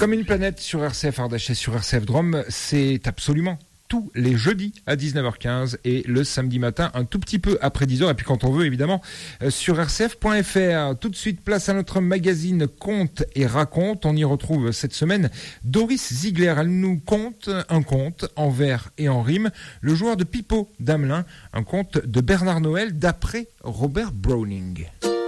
Comme une planète sur RCF Ardèche et sur RCF Drôme, c'est absolument tous les jeudis à 19h15 et le samedi matin un tout petit peu après 10h et puis quand on veut évidemment sur rcf.fr. Tout de suite place à notre magazine Conte et raconte. On y retrouve cette semaine Doris Ziegler. Elle nous conte un conte en vers et en rime, Le joueur de pipeau d'Amelin, un conte de Bernard Noël d'après Robert Browning.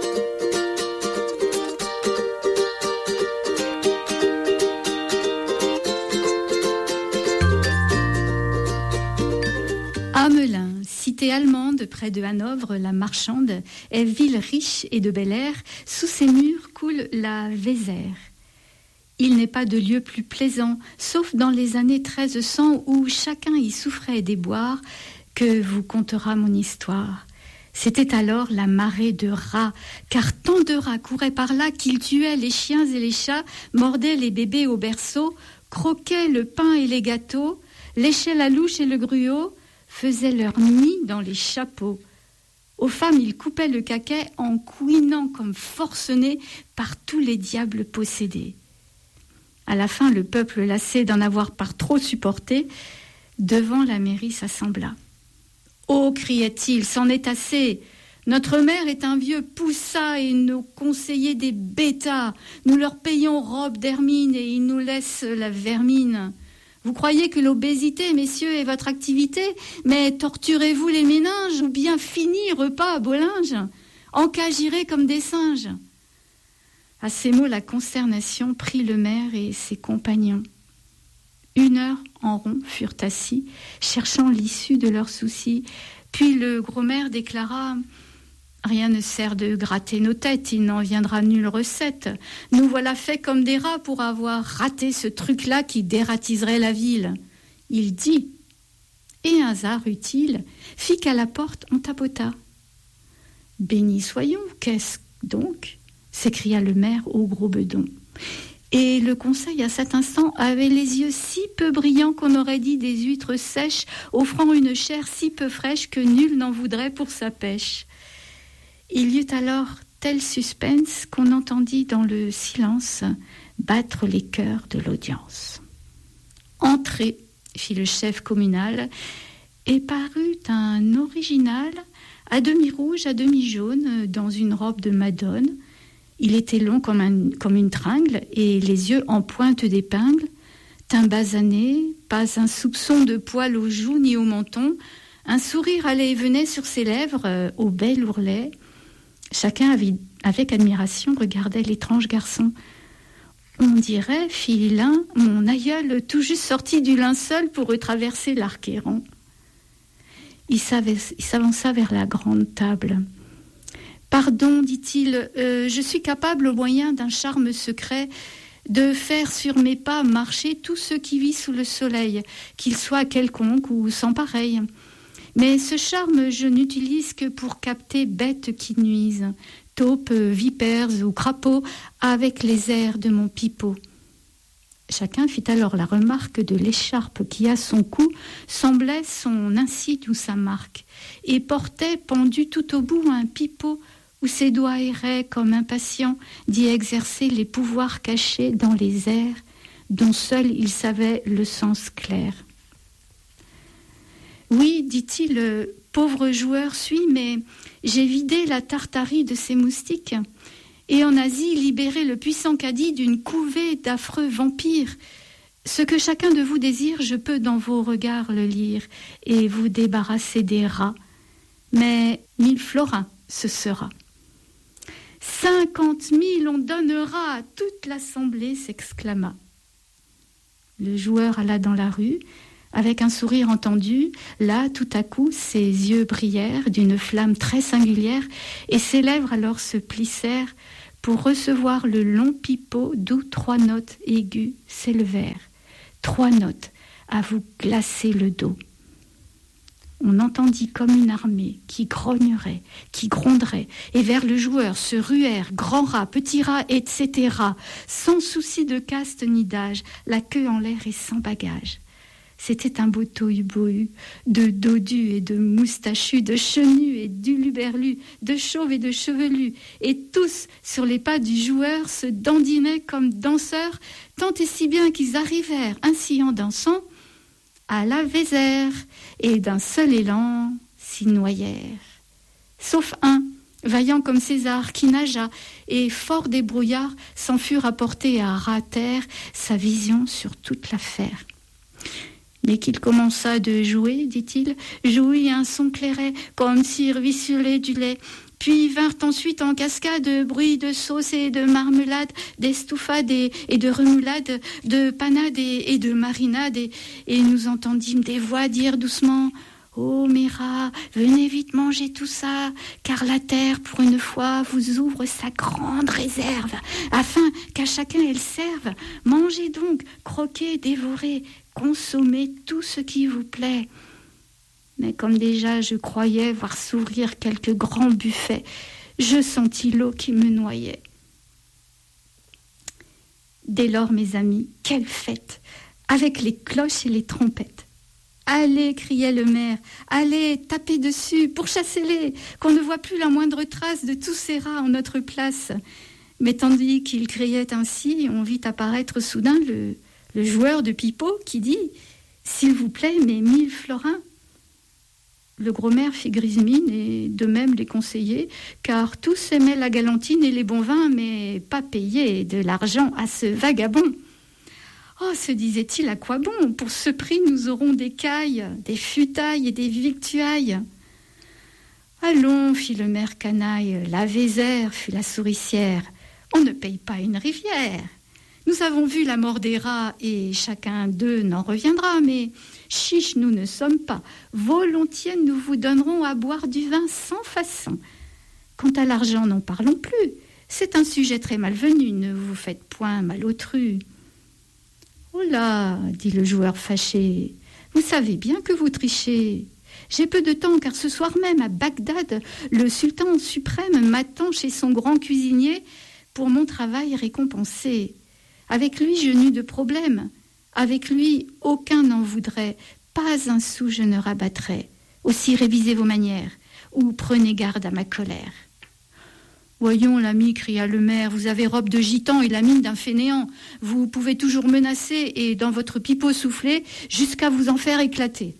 Amelin, cité allemande près de Hanovre, la marchande, est ville riche et de bel air. Sous ses murs coule la Vézère. Il n'est pas de lieu plus plaisant, sauf dans les années 1300 où chacun y souffrait des boires, que vous contera mon histoire. C'était alors la marée de rats, car tant de rats couraient par là qu'ils tuaient les chiens et les chats, mordaient les bébés au berceau, croquaient le pain et les gâteaux, léchaient la louche et le gruau, faisaient leur nid dans les chapeaux. Aux femmes, ils coupaient le caquet en couinant comme forcenés par tous les diables possédés. À la fin, le peuple, lassé d'en avoir par trop supporté, devant la mairie s'assembla. « Oh, criait-il, c'en est assez. Notre maire est un vieux poussat et nos conseillers des bêtas. Nous leur payons robe d'hermine et ils nous laissent la vermine. Vous croyez que l'obésité, messieurs, est votre activité, mais torturez-vous les méninges ou bien fini repas à beau linge, encagirez comme des singes. » À ces mots, la consternation prit le maire et ses compagnons. 1 heure en rond furent assis, cherchant l'issue de leurs soucis. Puis le gros maire déclara: « Rien ne sert de gratter nos têtes, il n'en viendra nulle recette. Nous voilà faits comme des rats pour avoir raté ce truc-là qui dératiserait la ville. » Il dit, et un hasard utile fit qu'à la porte on tapota. « Bénis soyons, qu'est-ce donc ?» s'écria le maire au gros bedon. Et le conseil à cet instant avait les yeux si peu brillants qu'on aurait dit des huîtres sèches, offrant une chair si peu fraîche que nul n'en voudrait pour sa pêche. Il y eut alors tel suspense qu'on entendit dans le silence battre les cœurs de l'audience. « Entrez !» fit le chef communal, et parut un original, à demi rouge, à demi jaune, dans une robe de madone. Il était long comme une tringle, et les yeux en pointe d'épingle, teint basané, pas un soupçon de poil aux joues ni au menton, un sourire allait et venait sur ses lèvres, au bel ourlet. Chacun, avec admiration, regardait l'étrange garçon. « On dirait, fit l'un, mon aïeul tout juste sorti du linceul pour retraverser l'Archéron. » Il s'avança vers la grande table. « Pardon, dit-il, je suis capable, au moyen d'un charme secret, de faire sur mes pas marcher tous ceux qui vivent sous le soleil, qu'ils soient quelconques ou sans pareil. Mais ce charme, je n'utilise que pour capter bêtes qui nuisent, taupes, vipères ou crapauds, avec les airs de mon pipeau. » Chacun fit alors la remarque de l'écharpe qui, à son cou, semblait son insigne ou sa marque, et portait pendu tout au bout un pipeau où ses doigts erraient comme impatients d'y exercer les pouvoirs cachés dans les airs, dont seul il savait le sens clair. « Oui, dit-il, pauvre joueur suis, mais j'ai vidé la Tartarie de ses moustiques, et en Asie libéré le puissant caddie d'une couvée d'affreux vampires. Ce que chacun de vous désire, je peux dans vos regards le lire, et vous débarrasser des rats. Mais 1000 florins, ce sera. » 50 000 on donnera à toute l'assemblée, s'exclama. Le joueur alla dans la rue, avec un sourire entendu. Là, tout à coup, ses yeux brillèrent d'une flamme très singulière, et ses lèvres alors se plissèrent pour recevoir le long pipeau d'où 3 notes aiguës s'élevèrent. 3 notes à vous glacer le dos. On entendit comme une armée qui grognerait, qui gronderait, et vers le joueur se ruèrent grands rats, petits rats, etc., sans souci de caste ni d'âge, la queue en l'air et sans bagage. C'était un beau tohu-bohu, de dodus et de moustachus, de chenus et d'uluberlus, de chauves et de chevelus, et tous, sur les pas du joueur, se dandinaient comme danseurs, tant et si bien qu'ils arrivèrent, ainsi en dansant, à la Vézère, et d'un seul élan s'y noyèrent. Sauf un, vaillant comme César, qui nagea, et fort des brouillards, s'en fut rapporter à ras-terre sa vision sur toute l'affaire. Dès qu'il commença de jouer, dit-il, jouit un son clairet, comme s'il ruisselait du lait. Puis vinrent ensuite en cascade bruits de sauce et de marmelade, d'estouffade et de remoulade, de panade et de marinade, et nous entendîmes des voix dire doucement « Oh, mes rats, venez vite manger tout ça, car la terre, pour une fois, vous ouvre sa grande réserve, afin qu'à chacun elle serve. Mangez donc, croquez, dévorez, consommez tout ce qui vous plaît. » Mais comme déjà je croyais voir s'ouvrir quelques grands buffets, je sentis l'eau qui me noyait. Dès lors, mes amis, quelle fête, avec les cloches et les trompettes. Allez, criait le maire, allez, tapez dessus, pourchassez-les, qu'on ne voit plus la moindre trace de tous ces rats en notre place. Mais tandis qu'il criait ainsi, on vit apparaître soudain le joueur de pipeau qui dit « S'il vous plaît, mes 1000 florins ». Le gros maire fit grise mine et de même les conseillers, car tous aimaient la galantine et les bons vins, mais pas payer de l'argent à ce vagabond. Oh, se disait-il, à quoi bon? Pour ce prix, nous aurons des cailles, des futailles et des victuailles. Allons, fit le maire canaille, la Vézère fut la souricière. On ne paye pas une rivière. Nous avons vu la mort des rats et chacun d'eux n'en reviendra, mais chiche nous ne sommes pas. Volontiers nous vous donnerons à boire du vin sans façon. Quant à l'argent, n'en parlons plus. C'est un sujet très malvenu, ne vous faites point malotru. Oh là, dit le joueur fâché, vous savez bien que vous trichez. J'ai peu de temps, car ce soir même, à Bagdad, le sultan suprême m'attend chez son grand cuisinier pour mon travail récompensé. Avec lui, je n'eus de problème. Avec lui, aucun n'en voudrait. Pas un sou je ne rabattrai. Aussi révisez vos manières, ou prenez garde à ma colère. Voyons, l'ami, cria le maire, vous avez robe de gitan et la mine d'un fainéant. Vous pouvez toujours menacer et dans votre pipeau souffler jusqu'à vous en faire éclater.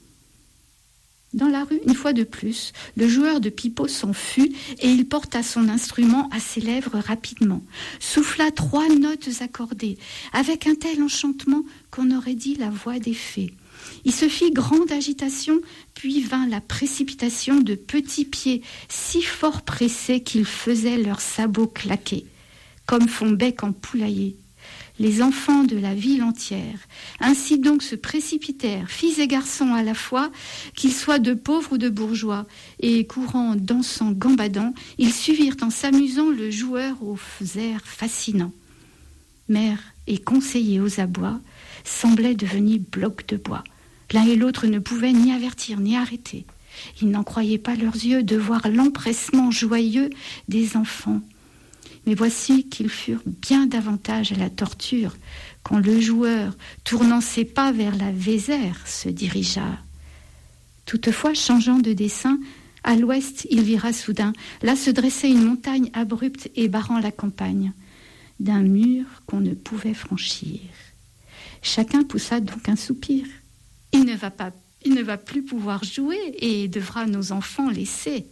Dans la rue, une fois de plus, le joueur de pipeau s'en fut et il porta son instrument à ses lèvres rapidement, souffla 3 notes accordées, avec un tel enchantement qu'on aurait dit la voix des fées. Il se fit grande agitation, puis vint la précipitation de petits pieds si fort pressés qu'ils faisaient leurs sabots claquer, comme font bec en poulailler. Les enfants de la ville entière ainsi donc se précipitèrent, filles et garçons à la fois, qu'ils soient de pauvres ou de bourgeois, et courant, dansant, gambadant, ils suivirent en s'amusant le joueur aux airs fascinants. Maire et conseiller aux abois semblaient devenir blocs de bois. L'un et l'autre ne pouvaient ni avertir ni arrêter. Ils n'en croyaient pas leurs yeux de voir l'empressement joyeux des enfants. Mais voici qu'ils furent bien davantage à la torture quand le joueur, tournant ses pas vers la Vézère, se dirigea. Toutefois, changeant de dessein, à l'ouest, il vira soudain. Là se dressait une montagne abrupte et barrant la campagne, d'un mur qu'on ne pouvait franchir. Chacun poussa donc un soupir. Il ne va plus pouvoir jouer et devra nos enfants laisser.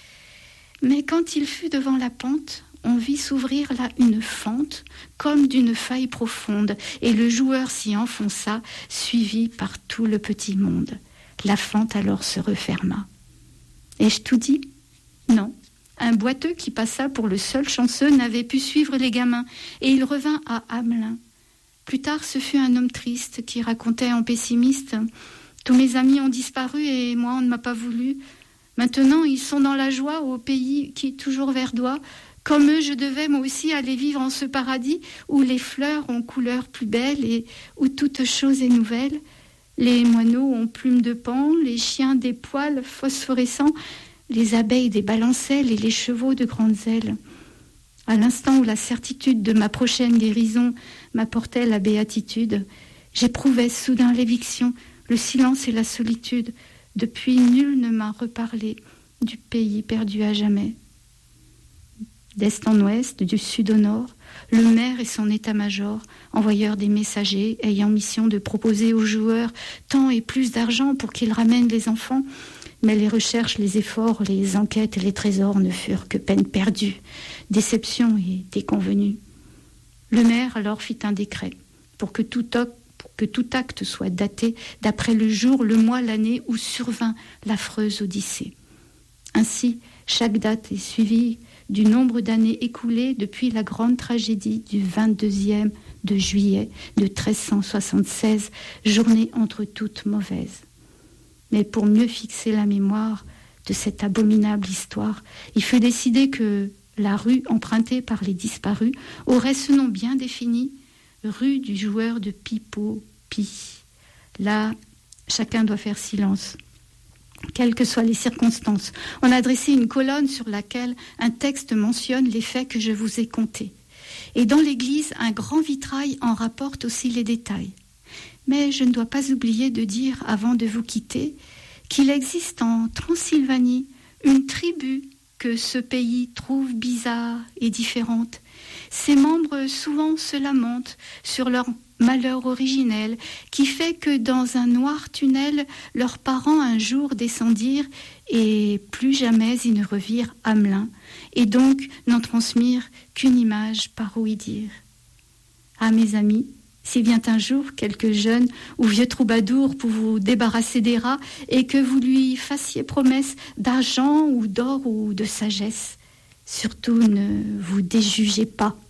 Mais quand il fut devant la pente, on vit s'ouvrir là une fente comme d'une faille profonde, et le joueur s'y enfonça, suivi par tout le petit monde. La fente alors se referma. Ai-je tout dit? Non. Un boiteux qui passa pour le seul chanceux n'avait pu suivre les gamins, et il revint à Hamelin. Plus tard, ce fut un homme triste qui racontait en pessimiste « Tous mes amis ont disparu et moi, on ne m'a pas voulu. Maintenant, ils sont dans la joie au pays qui toujours verdoie. Comme eux, je devais moi aussi aller vivre en ce paradis où les fleurs ont couleur plus belle et où toute chose est nouvelle. Les moineaux ont plumes de paon, les chiens des poils phosphorescents, les abeilles des balancelles et les chevaux de grandes ailes. À l'instant où la certitude de ma prochaine guérison m'apportait la béatitude, j'éprouvais soudain l'éviction, le silence et la solitude. Depuis, nul ne m'a reparlé du pays perdu à jamais. D'est en ouest, du sud au nord, le maire et son état-major, envoyeurs des messagers ayant mission de proposer aux joueurs tant et plus d'argent pour qu'ils ramènent les enfants. Mais les recherches, les efforts, les enquêtes et les trésors ne furent que peine perdue, déception et déconvenue. Le maire alors fit un décret pour que tout acte soit daté d'après le jour, le mois, l'année où survint l'affreuse Odyssée. Ainsi, chaque date est suivie du nombre d'années écoulées depuis la grande tragédie du 22e de juillet de 1376, journée entre toutes mauvaises. Mais pour mieux fixer la mémoire de cette abominable histoire, il fut décidé que la rue empruntée par les disparus aurait ce nom bien défini, rue du joueur de Pipo-Pi. Là, chacun doit faire silence. Quelles que soient les circonstances, on a dressé une colonne sur laquelle un texte mentionne les faits que je vous ai contés. Et dans l'église, un grand vitrail en rapporte aussi les détails. Mais je ne dois pas oublier de dire, avant de vous quitter, qu'il existe en Transylvanie une tribu que ce pays trouve bizarre et différente. Ses membres souvent se lamentent sur leur malheur originel, qui fait que dans un noir tunnel, leurs parents un jour descendirent et plus jamais ils ne revirent Hamelin, et donc n'en transmirent qu'une image par ouï dire. Ah, mes amis, si vient un jour quelque jeune ou vieux troubadour pour vous débarrasser des rats et que vous lui fassiez promesse d'argent ou d'or ou de sagesse, surtout ne vous déjugez pas.